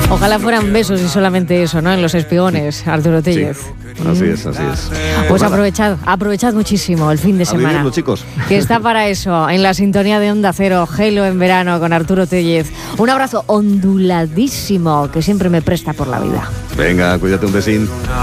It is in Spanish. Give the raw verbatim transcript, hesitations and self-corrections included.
Ojalá fueran besos y solamente eso, ¿no? En los espigones, Arturo Tellez. Sí, así es, así es. Pues aprovechad, aprovechad muchísimo el fin de A semana. vivirlo, chicos. Que está para eso, en la sintonía de Onda Cero, Gelo en verano con Arturo Tellez. Un abrazo onduladísimo que siempre me presta por la vida. Venga, cuídate, un besín.